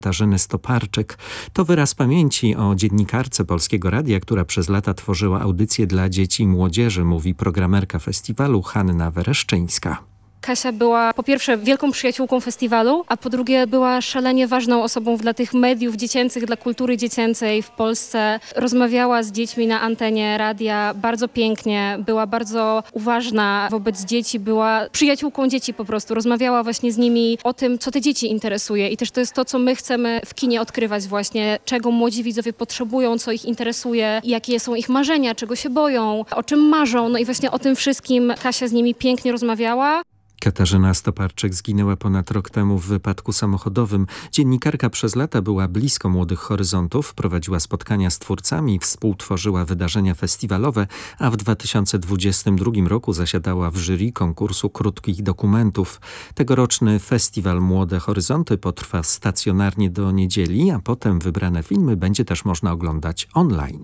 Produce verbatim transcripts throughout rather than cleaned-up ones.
Katarzyny Stoparczyk. To wyraz pamięci o dziennikarce Polskiego Radia, która przez lata tworzyła audycje dla dzieci i młodzieży, mówi programerka festiwalu Hanna Wereszczyńska. Kasia była po pierwsze wielką przyjaciółką festiwalu, a po drugie była szalenie ważną osobą dla tych mediów dziecięcych, dla kultury dziecięcej w Polsce. Rozmawiała z dziećmi na antenie radia bardzo pięknie, była bardzo uważna wobec dzieci, była przyjaciółką dzieci po prostu. Rozmawiała właśnie z nimi o tym, co te dzieci interesuje i też to jest to, co my chcemy w kinie odkrywać właśnie, czego młodzi widzowie potrzebują, co ich interesuje, jakie są ich marzenia, czego się boją, o czym marzą. No i właśnie o tym wszystkim Kasia z nimi pięknie rozmawiała. Katarzyna Stoparczyk zginęła ponad rok temu w wypadku samochodowym. Dziennikarka przez lata była blisko Młodych Horyzontów, prowadziła spotkania z twórcami, współtworzyła wydarzenia festiwalowe, a w dwa tysiące dwudziestym drugim roku zasiadała w jury konkursu krótkich dokumentów. Tegoroczny festiwal Młode Horyzonty potrwa stacjonarnie do niedzieli, a potem wybrane filmy będzie też można oglądać online.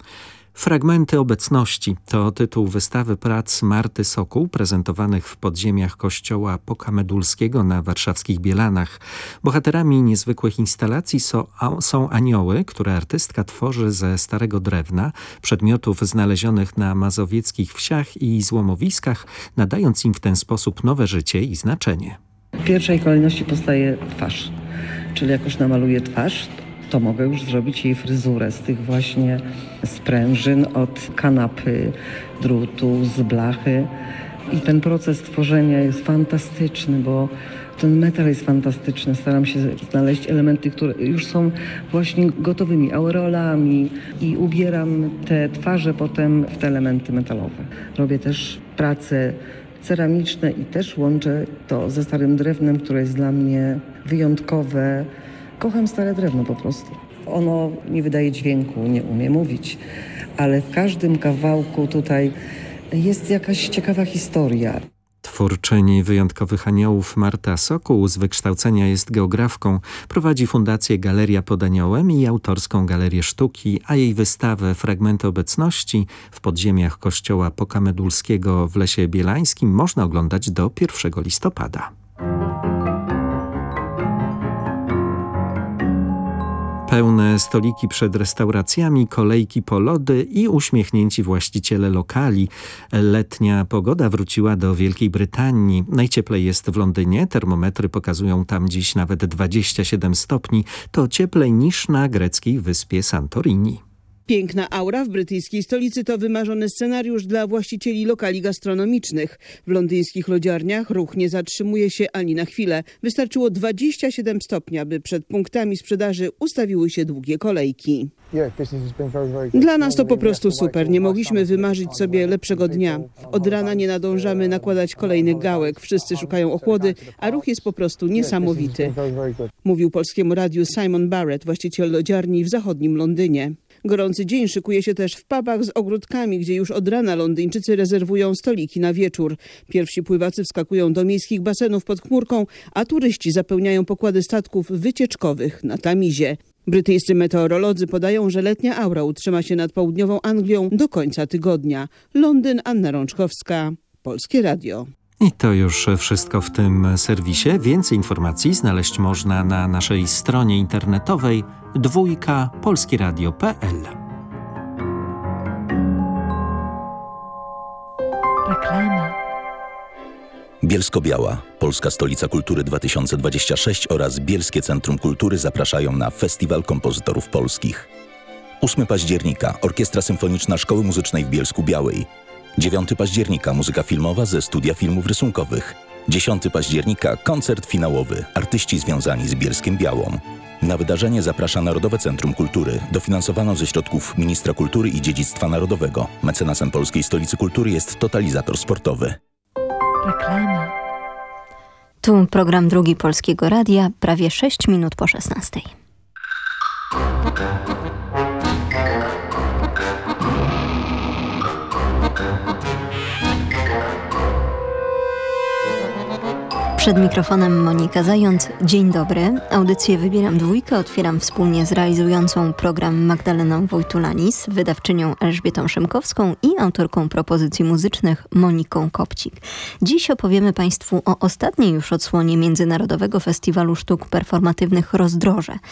Fragmenty obecności to tytuł wystawy prac Marty Sokół prezentowanych w podziemiach kościoła Pokamedulskiego na warszawskich Bielanach. Bohaterami niezwykłych instalacji są, są anioły, które artystka tworzy ze starego drewna, przedmiotów znalezionych na mazowieckich wsiach i złomowiskach, nadając im w ten sposób nowe życie i znaczenie. W pierwszej kolejności powstaje twarz, czyli jak już namaluję twarz, to mogę już zrobić jej fryzurę z tych właśnie sprężyn, od kanapy, drutu, z blachy. I ten proces tworzenia jest fantastyczny, bo ten metal jest fantastyczny. Staram się znaleźć elementy, które już są właśnie gotowymi aureolami i ubieram te twarze potem w te elementy metalowe. Robię też prace ceramiczne i też łączę to ze starym drewnem, które jest dla mnie wyjątkowe. Kocham stare drewno po prostu. Ono nie wydaje dźwięku, nie umie mówić, ale w każdym kawałku tutaj jest jakaś ciekawa historia. Twórczyni wyjątkowych aniołów Marta Sokół z wykształcenia jest geografką, prowadzi Fundację Galeria pod Aniołem i autorską Galerię Sztuki, a jej wystawę Fragmenty obecności w podziemiach kościoła Pokamedulskiego w Lesie Bielańskim można oglądać do pierwszego listopada. Pełne stoliki przed restauracjami, kolejki po lody i uśmiechnięci właściciele lokali. Letnia pogoda wróciła do Wielkiej Brytanii. Najcieplej jest w Londynie. Termometry pokazują tam dziś nawet dwadzieścia siedem stopni. To cieplej niż na greckiej wyspie Santorini. Piękna aura w brytyjskiej stolicy to wymarzony scenariusz dla właścicieli lokali gastronomicznych. W londyńskich lodziarniach ruch nie zatrzymuje się ani na chwilę. Wystarczyło dwadzieścia siedem stopni, aby przed punktami sprzedaży ustawiły się długie kolejki. Dla nas to po prostu super. Nie mogliśmy wymarzyć sobie lepszego dnia. Od rana nie nadążamy nakładać kolejnych gałek. Wszyscy szukają ochłody, a ruch jest po prostu niesamowity. Mówił Polskiemu Radiu Simon Barrett, właściciel lodziarni w zachodnim Londynie. Gorący dzień szykuje się też w pubach z ogródkami, gdzie już od rana Londyńczycy rezerwują stoliki na wieczór. Pierwsi pływacy wskakują do miejskich basenów pod chmurką, a turyści zapełniają pokłady statków wycieczkowych na Tamizie. Brytyjscy meteorolodzy podają, że letnia aura utrzyma się nad południową Anglią do końca tygodnia. Londyn, Anna Rączkowska, Polskie Radio. I to już wszystko w tym serwisie. Więcej informacji znaleźć można na naszej stronie internetowej dwójka polskieradio kropka p l. Reklama. Bielsko-Biała, Polska Stolica Kultury dwa tysiące dwadzieścia sześć oraz Bielskie Centrum Kultury zapraszają na Festiwal Kompozytorów Polskich. ósmego października Orkiestra Symfoniczna Szkoły Muzycznej w Bielsku-Białej. dziewiątego października muzyka filmowa ze Studia Filmów Rysunkowych. dziesiątego października koncert finałowy, artyści związani z Bielskiem-Białą. Na wydarzenie zaprasza Narodowe Centrum Kultury. Dofinansowano ze środków Ministra Kultury i Dziedzictwa Narodowego. Mecenasem Polskiej Stolicy Kultury jest Totalizator Sportowy. Reklama. Tu program Drugi Polskiego Radia, prawie sześć minut po szesnastej. Przed mikrofonem Monika Zając. Dzień dobry. Audycję Wybieram Dwójkę otwieram wspólnie z realizującą program Magdaleną Wojtulanis, wydawczynią Elżbietą Szymkowską i autorką propozycji muzycznych Moniką Kopcik. Dziś opowiemy Państwu o ostatniej już odsłonie Międzynarodowego Festiwalu Sztuk Performatywnych Rozdroże.